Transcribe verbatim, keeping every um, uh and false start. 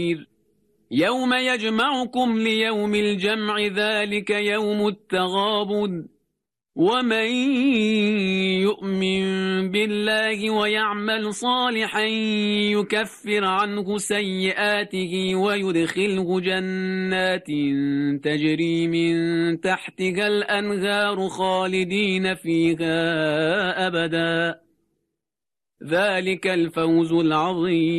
يوم يجمعكم ليوم الجمع ذلك يوم التغابن ومن يؤمن بالله ويعمل صالحا يكفر عنه سيئاته ويدخله جنات تجري من تحتها الأنهار خالدين فيها أبدا ذلك الفوز العظيم.